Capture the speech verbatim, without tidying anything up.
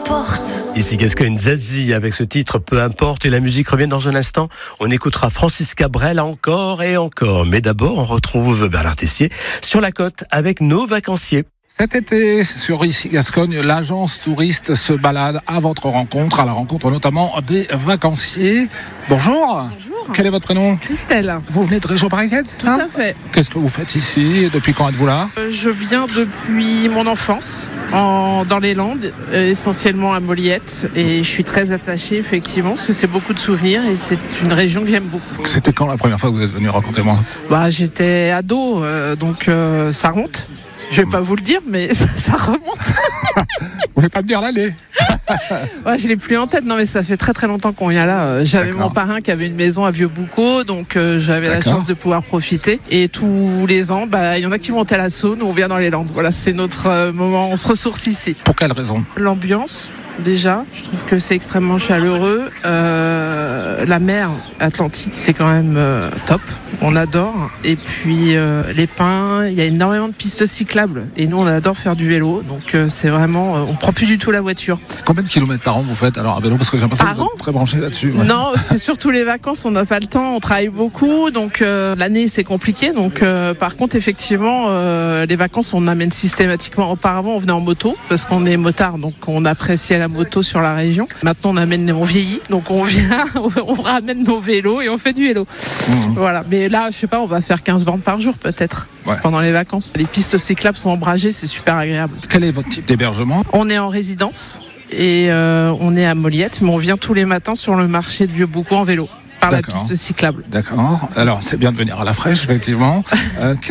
importe. Ici Gascogne Zazie avec ce titre Peu importe, et la musique revient dans un instant. On écoutera Francis Cabrel encore et encore. Mais d'abord, on retrouve Bernard Tessier sur la côte avec nos vacanciers. Cet été, sur Ici Gascogne, l'agence touriste se balade à votre rencontre, à la rencontre notamment des vacanciers. Bonjour. Bonjour. Quel est votre prénom ? Christelle. Vous venez de région parisienne, c'est ça ? Tout à fait. Qu'est-ce que vous faites ici ? Depuis quand êtes-vous là ? Euh, je viens depuis mon enfance en, dans les Landes, euh, essentiellement à Moliette, et je suis très attachée effectivement parce que c'est beaucoup de souvenirs et c'est une région que j'aime beaucoup. C'était quand la première fois que vous êtes venu ? Racontez-moi. Bah, j'étais ado, euh, donc euh, ça remonte. Je vais pas vous le dire, mais ça, ça remonte. Vous voulez pas me dire l'année ? Ouais, je l'ai plus en tête. Non, mais ça fait très très longtemps qu'on vient là. J'avais D'accord. mon parrain qui avait une maison à Vieux-Boucau, donc euh, j'avais la D'accord. chance de pouvoir profiter. Et tous les ans, bah, il y en a qui montent à la Saône, on vient dans les Landes. Voilà, c'est notre euh, moment. On se ressource ici. Pour quelle raison ? L'ambiance, déjà, je trouve que c'est extrêmement chaleureux. Euh, la mer Atlantique, c'est quand même euh, top. On adore. Et puis euh, les pins, il y a énormément de pistes cyclables. Et nous, on adore faire du vélo. Donc euh, c'est vraiment, euh, on prend plus du tout la voiture. Combien de kilomètres par an vous faites alors à vélo ? Parce que j'ai l'impression Par que vous an êtes très branché là-dessus. Ouais. Non, c'est surtout les vacances, on n'a pas le temps, on travaille beaucoup, donc euh, l'année c'est compliqué. Donc euh, par contre, effectivement, euh, les vacances on amène systématiquement. Auparavant, on venait en moto parce qu'on est motard, donc on appréciait la moto sur la région. Maintenant, on amène, on vieillit, donc on vient, on ramène nos vélos et on fait du vélo. Mmh. Voilà. Mais là, je sais pas, on va faire quinze bornes par jour peut-être. Ouais. Pendant les vacances. Les pistes cyclables sont ombragées, c'est super agréable. Quel est votre type d'hébergement ? On est en résidence et euh, on est à Moliette, mais on vient tous les matins sur le marché de Vieux-Boucau en vélo, par D'accord. la piste cyclable. D'accord. Alors, c'est bien de venir à la fraîche, effectivement. Euh,